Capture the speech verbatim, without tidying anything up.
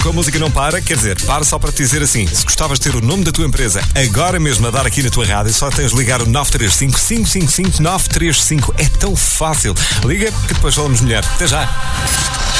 Com a música não para, quer dizer, para só para te dizer assim, se gostavas de ter o nome da tua empresa agora mesmo a dar aqui na tua rádio, só tens de ligar o nove três cinco, cinco cinco cinco, nove três cinco. É tão fácil. Liga que depois falamos melhor. Até já.